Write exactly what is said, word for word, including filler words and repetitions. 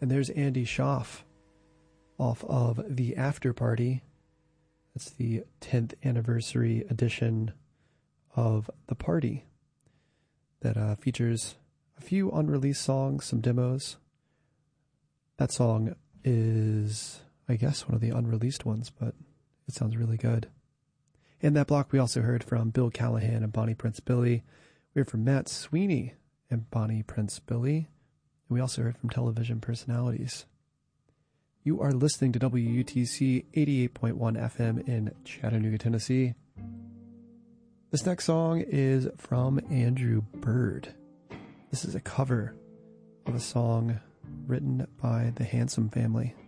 And there's Andy Schaaf off of The After Party. That's the tenth anniversary edition of The Party that uh, features a few unreleased songs, some demos. That song is, I guess, one of the unreleased ones, but it sounds really good. In that block, we also heard from Bill Callahan and Bonnie Prince Billy. We heard from Matt Sweeney and Bonnie Prince Billy. And we also heard from television personalities. You are listening to W U T C eighty-eight point one F M in Chattanooga, Tennessee. This next song is from Andrew Bird. This is a cover of a song written by the Handsome Family.